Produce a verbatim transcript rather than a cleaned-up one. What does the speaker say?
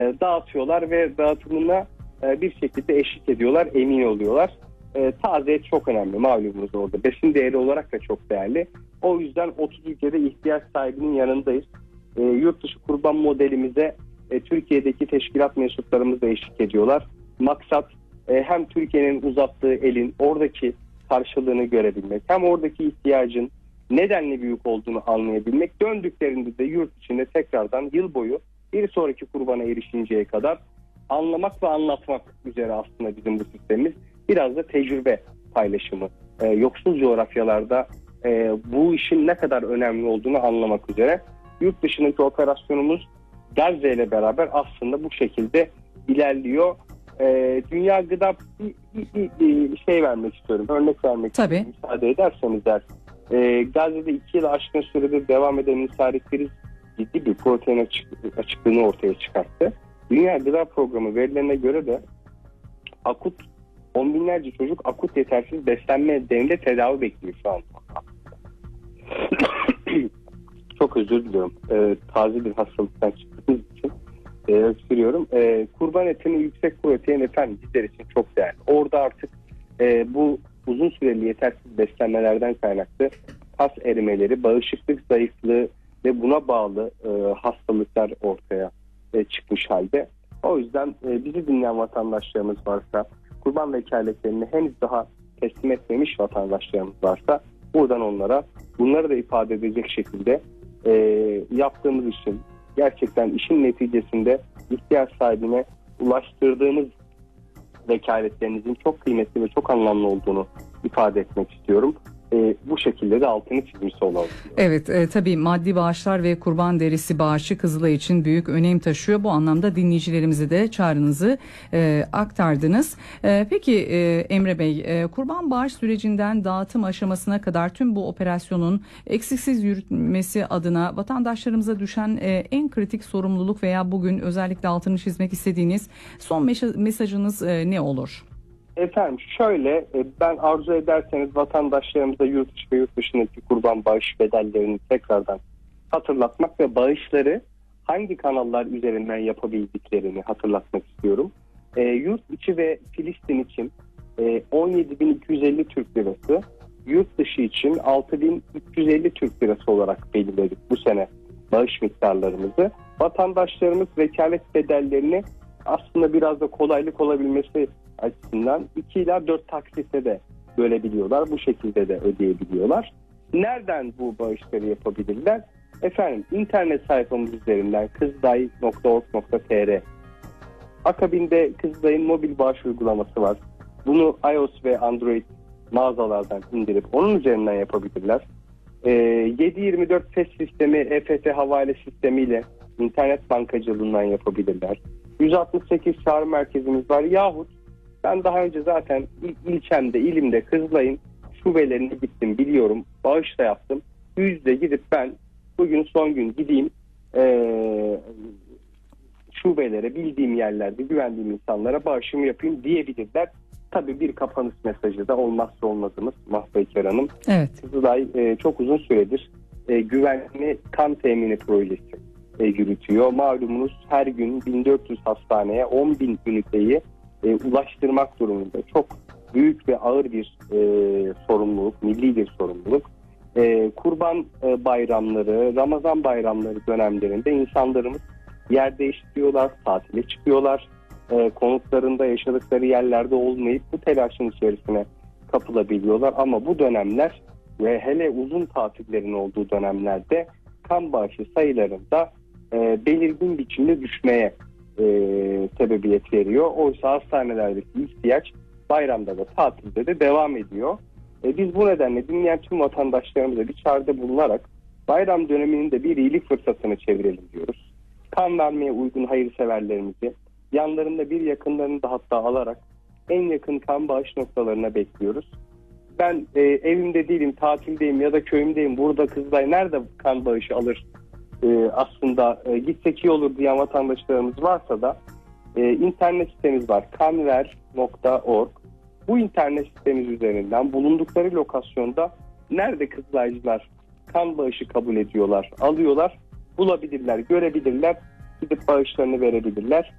e, dağıtıyorlar ve dağıtımına e, bir şekilde eşlik ediyorlar, emin oluyorlar. E, taze et çok önemli, malumunuz orada. Besin değeri olarak da çok değerli. O yüzden otuz ülkede ihtiyaç sahibinin yanındayız. E, yurt dışı kurban modelimize e, Türkiye'deki teşkilat mensuplarımız da eşlik ediyorlar. Maksat e, hem Türkiye'nin uzattığı elin oradaki karşılığını görebilmek, hem oradaki ihtiyacın nedenli büyük olduğunu anlayabilmek. Döndüklerinde de yurt içinde tekrardan yıl boyu bir sonraki kurbana erişinceye kadar anlamak ve anlatmak üzere aslında bizim bu sistemimiz. Biraz da tecrübe paylaşımı. Ee, yoksul coğrafyalarda e, bu işin ne kadar önemli olduğunu anlamak üzere. Yurt dışındaki operasyonumuz Gazze ile beraber aslında bu şekilde ilerliyor. Ee, Dünya Gıda bir, bir, bir, bir şey vermek istiyorum. Örnek vermek Tabii. istiyorum. Müsaade ederseniz der. Ee, Gazze'de iki yıl aşkın süredir devam eden insari kriz ciddi bir protein açık, açıklığını ortaya çıkarttı. Dünya Gıda Programı verilerine göre de akut on binlerce çocuk akut yetersiz beslenme nedeniyle tedavi bekliyor şu an. Çok özür diliyorum. Ee, taze bir hastalıktan çıktığımız için e, öksürüyorum. E, kurban etinin yüksek protein efendim bizler için çok değerli. Orada artık e, bu uzun süreli yetersiz beslenmelerden kaynaklı kas erimeleri, bağışıklık zayıflığı ve buna bağlı e, hastalıklar ortaya e, çıkmış halde. O yüzden e, bizi dinleyen vatandaşlarımız varsa, kurban vekaletlerini henüz daha teslim etmemiş vatandaşlarımız varsa buradan onlara bunları da ifade edecek şekilde e, yaptığımız için gerçekten işin neticesinde ihtiyaç sahibine ulaştırdığımız vekaletlerinizin çok kıymetli ve çok anlamlı olduğunu ifade etmek istiyorum. E, bu şekilde de altını çizmiş olalım. Evet, e, tabii maddi bağışlar ve kurban derisi bağışı Kızılay için büyük önem taşıyor. Bu anlamda dinleyicilerimize de çağrınızı e, aktardınız. E, peki e, Emre Bey, e, kurban bağış sürecinden dağıtım aşamasına kadar tüm bu operasyonun eksiksiz yürütmesi adına vatandaşlarımıza düşen e, en kritik sorumluluk veya bugün özellikle altını çizmek istediğiniz son mesajınız e, ne olur? Efendim şöyle, ben arzu ederseniz vatandaşlarımıza yurt dışı ve yurt dışındaki kurban bağış bedellerini tekrardan hatırlatmak ve bağışları hangi kanallar üzerinden yapabildiklerini hatırlatmak istiyorum. E, yurt içi ve Filistin için e, on yedi bin iki yüz elli Türk Lirası, yurt dışı için altı bin üç yüz elli Türk Lirası olarak belirledik bu sene bağış miktarlarımızı. Vatandaşlarımız vekalet bedellerini aslında biraz da kolaylık olabilmesi açısından iki ila dört taksitle de bölebiliyorlar. Bu şekilde de ödeyebiliyorlar. Nereden bu bağışları yapabilirler? Efendim internet sayfamız üzerinden kızılay nokta org nokta tr. Akabinde Kızılay'ın mobil bağış uygulaması var. Bunu iOS ve Android mağazalardan indirip onun üzerinden yapabilirler. Ee, yedi yirmi dört F E S sistemi, E F T havale sistemiyle internet bankacılığından yapabilirler. yüz altmış sekiz çağrı merkezimiz var. Yahut ben daha önce zaten il, ilçemde, ilimde Kızılay'ın şubelerine gittim, biliyorum. Bağış da yaptım. Yüzde gidip ben bugün son gün gideyim ee, şubelere, bildiğim yerlerde, güvendiğim insanlara bağışımı yapayım diyebilirler. Tabii bir kapanış mesajı da olmazsa olmazımız Mahpeyker Hanım. Evet. Kızılay e, çok uzun süredir e, güvenli kan temini projesi e, yürütüyor. Malumunuz her gün bin dört yüz hastaneye on bin üniteyi e, ulaştırmak durumunda. Çok büyük ve ağır bir e, sorumluluk, milli bir sorumluluk. E, kurban e, bayramları, Ramazan bayramları dönemlerinde insanlarımız yer değiştiriyorlar, tatile çıkıyorlar. E, konutlarında yaşadıkları yerlerde olmayıp bu telaşın içerisine kapılabiliyorlar. Ama bu dönemler ve hele uzun tatillerin olduğu dönemlerde kan bağışı sayılarında e, belirgin biçimde düşmeye e, sebebiyet veriyor. Oysa hastanelerdeki ihtiyaç bayramda da tatilde de devam ediyor. E, biz bu nedenle dinleyen tüm vatandaşlarımıza bir çağrıda bulunarak bayram döneminin de bir iyilik fırsatını çevirelim diyoruz. Kan vermeye uygun hayırseverlerimizi yanlarında bir yakınlarını da hatta alarak en yakın kan bağış noktalarına bekliyoruz. Ben e, evimde değilim, tatildeyim ya da köyümdeyim. Burada Kızılay nerede kan bağışı alır? E, aslında e, gitsek iyi olur diyen vatandaşlarımız varsa da e, internet sitemiz var. kanver nokta org. Bu internet sitemiz üzerinden bulundukları lokasyonda nerede Kızılaycılar kan bağışı kabul ediyorlar, alıyorlar, bulabilirler, görebilirler, gidip bağışlarını verebilirler.